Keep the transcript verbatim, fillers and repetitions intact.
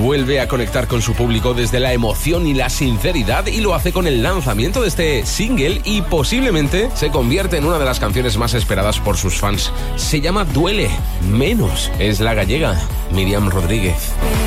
vuelve a conectar con su público desde la emoción y la sinceridad, y lo hace con el lanzamiento de este single, y posiblemente se convierte en una de las canciones más esperadas por sus fans. Se llama Duele Menos. Es la gallega Miriam Rodríguez.